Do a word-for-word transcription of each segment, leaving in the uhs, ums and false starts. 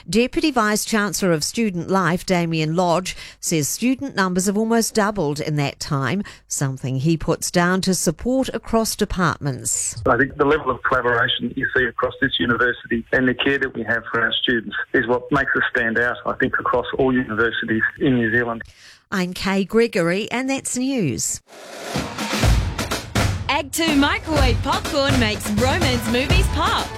Deputy Vice-Chancellor of Student Life, Damien Lodge, says student numbers have almost doubled in that time, something he puts down to support across departments. I think the level of collaboration that you see across this university and the care that we have for our students is what makes us stand out, I think, across all universities in New Zealand. I'm Kay Gregory, and that's news. Ag two microwave popcorn makes romance movies pop.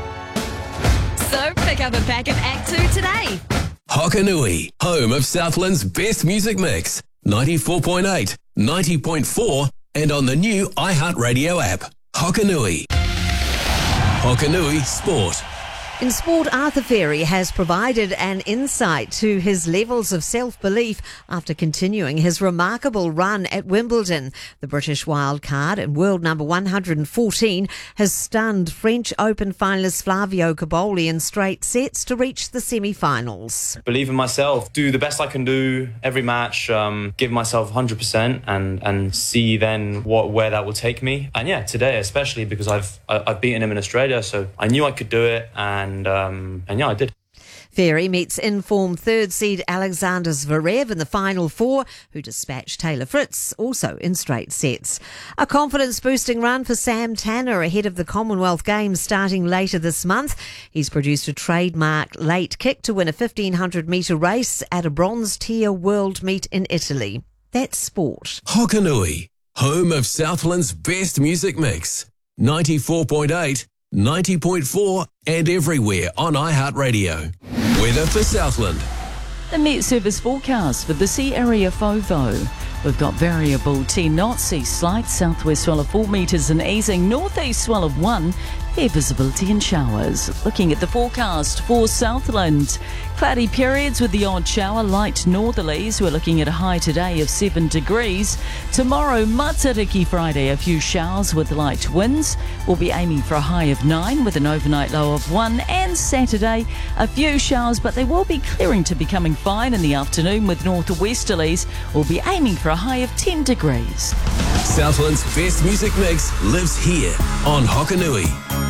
So pick up a pack of Ag two today. Hokanui, home of Southland's best music mix. ninety-four point eight, ninety point four and on the new iHeartRadio app. Hokanui. Hokanui Sport. In sport, Arthur Ferry has provided an insight to his levels of self-belief after continuing his remarkable run at Wimbledon. The British wildcard and world number one hundred fourteen has stunned French Open finalist Flavio Cobolli in straight sets to reach the semi-finals. Believe in myself, do the best I can do every match, um, give myself one hundred percent and, and see then what where that will take me. And yeah, today especially because I've I've beaten him in Australia, so I knew I could do it, and And, um, and yeah, I did. Ferry meets in-form third seed Alexander Zverev in the final four, who dispatched Taylor Fritz, also in straight sets. A confidence-boosting run for Sam Tanner ahead of the Commonwealth Games starting later this month. He's produced a trademark late kick to win a fifteen hundred metre race at a bronze-tier world meet in Italy. That's sport. Hokanui, home of Southland's best music mix. ninety-four point eight, ninety point four and everywhere on iHeartRadio. Weather for Southland. The Met Service forecast for the sea area FOVO. We've got variable ten knots, sea slight, southwest swell of four metres and easing, northeast swell of one, fair visibility and showers. Looking at the forecast for Southland, cloudy periods with the odd shower, light northerlies. We're looking at a high today of seven degrees. Tomorrow, Matariki Friday, a few showers with light winds. We'll be aiming for a high of nine with an overnight low of one. And Saturday, a few showers, but they will be clearing to becoming fine in the afternoon with northwesterlies. We'll be aiming for a high of ten degrees. Southland's best music mix lives here on Hokanui.